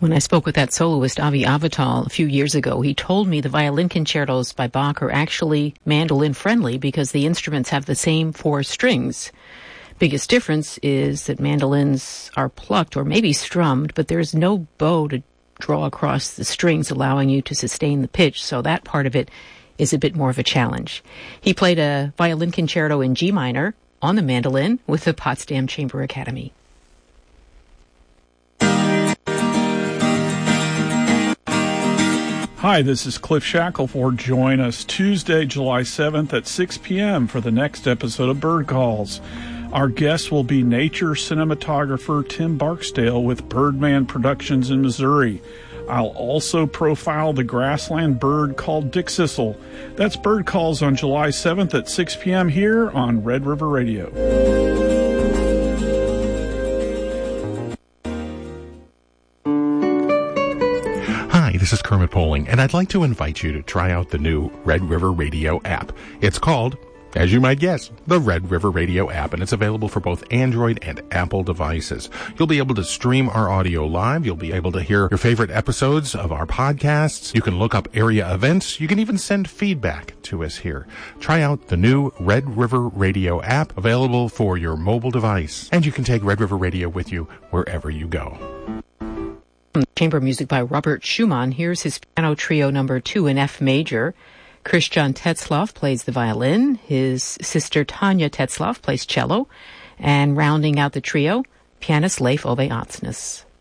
When I spoke with that soloist, Avi Avital, a few years ago, he told me the violin concertos by Bach are actually mandolin-friendly because the instruments have the same 4 strings. Biggest difference is that mandolins are plucked or maybe strummed, but there's no bow to draw across the strings, allowing you to sustain the pitch, so that part of it is a bit more of a challenge. He played a violin concerto in G minor on the mandolin with the Potsdam Chamber Academy. Hi, this is Cliff Shackelford. Join us Tuesday, July 7th at 6 p.m. for the next episode of Bird Calls. Our guest will be nature cinematographer Tim Barksdale with Birdman Productions in Missouri. I'll also profile the grassland bird called Dick Sissel. That's Bird Calls on July 7th at 6 p.m. here on Red River Radio. This is Kermit Poling, and I'd like to invite you to try out the new Red River Radio app. It's called, as you might guess, the Red River Radio app, and it's available for both Android and Apple devices. You'll be able to stream our audio live. You'll be able to hear your favorite episodes of our podcasts. You can look up area events. You can even send feedback to us here. Try out the new Red River Radio app, available for your mobile device, and you can take Red River Radio with you wherever you go. Chamber music by Robert Schumann. Here's his piano trio number 2 in F major. Christian Tetzlaff plays the violin. His sister Tanya Tetzlaff plays cello. And rounding out the trio, pianist Leif Ove Atsnes.